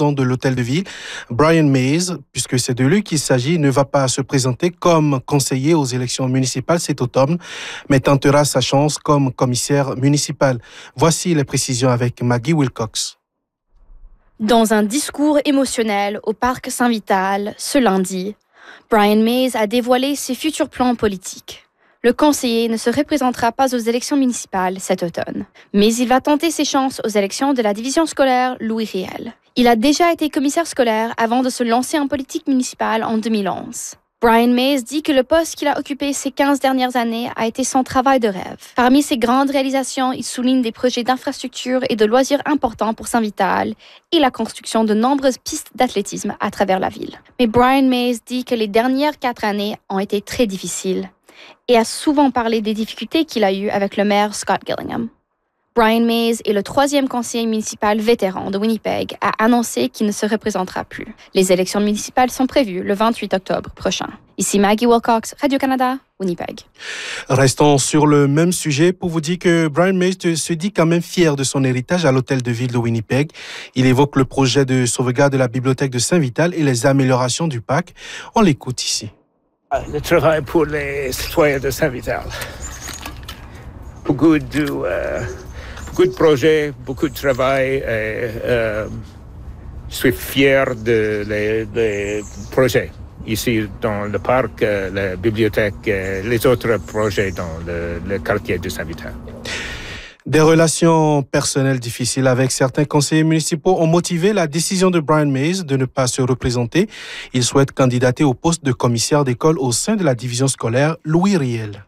président de l'Hôtel de Ville, Brian Mays, puisque c'est de lui qu'il s'agit, ne va pas se présenter comme conseiller aux élections municipales cet automne, mais tentera sa chance comme commissaire municipal. Voici les précisions avec Maggie Wilcox. Dans un discours émotionnel au Parc Saint-Vital ce lundi, Brian Mays a dévoilé ses futurs plans politiques. Le conseiller ne se représentera pas aux élections municipales cet automne, mais il va tenter ses chances aux élections de la division scolaire Louis Riel. Il a déjà été commissaire scolaire avant de se lancer en politique municipale en 2011. Brian Mays dit que le poste qu'il a occupé ces 15 dernières années a été son travail de rêve. Parmi ses grandes réalisations, il souligne des projets d'infrastructure et de loisirs importants pour Saint-Vital et la construction de nombreuses pistes d'athlétisme à travers la ville. Mais Brian Mays dit que les dernières 4 années ont été très difficiles et a souvent parlé des difficultés qu'il a eues avec le maire Scott Gillingham. Brian Mays est le 3e conseiller municipal vétéran de Winnipeg, a annoncé qu'il ne se représentera plus. Les élections municipales sont prévues le 28 octobre prochain. Ici Maggie Wilcox, Radio-Canada, Winnipeg. Restons sur le même sujet pour vous dire que Brian Mays se dit quand même fier de son héritage à l'Hôtel de Ville de Winnipeg. Il évoque le projet de sauvegarde de la bibliothèque de Saint-Vital et les améliorations du parc. On l'écoute ici. Le travail pour les citoyens de Saint-Vital. Beaucoup de projets, beaucoup de travail. Je suis fier des projets ici dans le parc, la bibliothèque, les autres projets dans le quartier de Saint-Vital. Des relations personnelles difficiles avec certains conseillers municipaux ont motivé la décision de Brian Mays de ne pas se représenter. Il souhaite candidater au poste de commissaire d'école au sein de la division scolaire Louis Riel.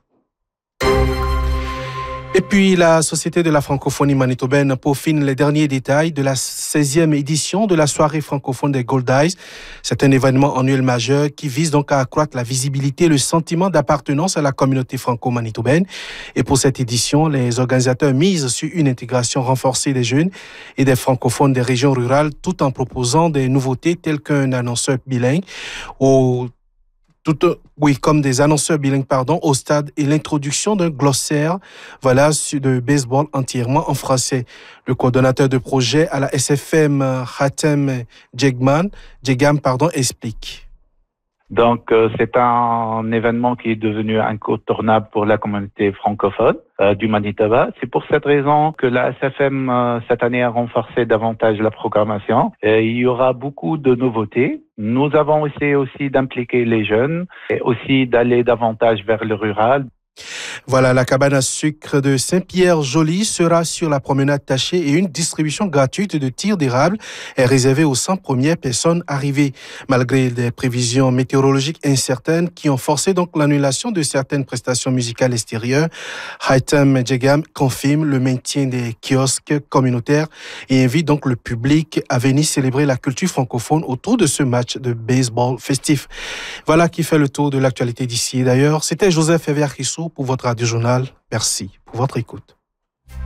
Et puis, la Société de la francophonie manitobaine peaufine les derniers détails de la 16e édition de la soirée francophone des Gold Eyes. C'est un événement annuel majeur qui vise donc à accroître la visibilité et le sentiment d'appartenance à la communauté franco-manitobaine. Et pour cette édition, les organisateurs misent sur une intégration renforcée des jeunes et des francophones des régions rurales tout en proposant des nouveautés telles qu'un annonceur bilingue comme des annonceurs bilingues, au stade et l'introduction d'un glossaire, de baseball entièrement en français. Le coordonnateur de projet à la SFM, Hatem Djegam, explique. Donc, c'est un événement qui est devenu incontournable pour la communauté francophone du Manitoba. C'est pour cette raison que la SFM, cette année, a renforcé davantage la programmation. Il y aura beaucoup de nouveautés. Nous avons essayé aussi d'impliquer les jeunes et aussi d'aller davantage vers le rural. Voilà, la cabane à sucre de Saint-Pierre-Joli sera sur la promenade Taché et une distribution gratuite de tirs d'érable est réservée aux 100 premières personnes arrivées. Malgré des prévisions météorologiques incertaines qui ont forcé donc l'annulation de certaines prestations musicales extérieures, Hatem Djegam confirme le maintien des kiosques communautaires et invite donc le public à venir célébrer la culture francophone autour de ce match de baseball festif. Voilà qui fait le tour de l'actualité d'ici. D'ailleurs, c'était Joseph Ever-Chrisou pour votre Radio Journal. Merci pour votre écoute.